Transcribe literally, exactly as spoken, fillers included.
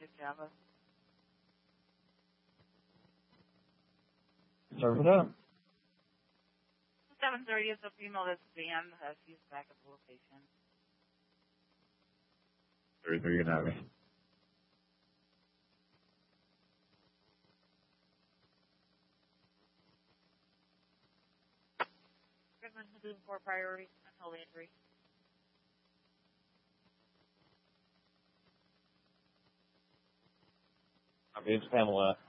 Good Java. Serve it up. seven thirty is the female that's banned. Uh, she's back at the location. thirty-three, you can have me. Recommend to do four priority until the injury. Copy, it's Pamela.